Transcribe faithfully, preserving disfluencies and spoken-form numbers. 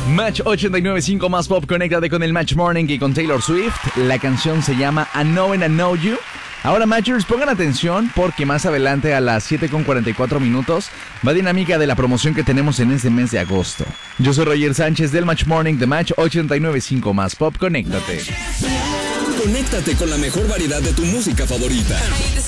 Match ochenta y nueve punto cinco más pop, conéctate con el Match Morning y con Taylor Swift. La canción se llama I Know and I Know You. Ahora, Matchers, pongan atención porque más adelante a las siete con cuarenta y cuatro minutos va dinámica de la promoción que tenemos en este mes de agosto. Yo soy Roger Sánchez del Match Morning de Match ochenta y nueve punto cinco más pop, conéctate. Conéctate con la mejor variedad de tu música favorita.